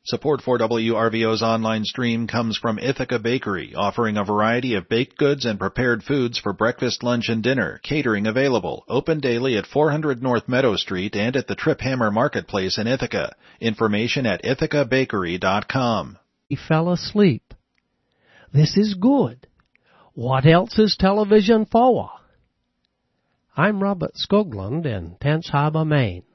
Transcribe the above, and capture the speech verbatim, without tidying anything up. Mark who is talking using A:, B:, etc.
A: Support for W R V O's online stream comes from Ithaca Bakery, offering a variety of baked goods and prepared foods for breakfast, lunch, and dinner. Catering available. Open daily at four hundred North Meadow Street and at the Trip Hammer Marketplace in Ithaca. Information at ithaca bakery dot com.
B: He fell asleep. This is good. What else is television for? I'm Robert Skoglund in Tench Harbor, Maine.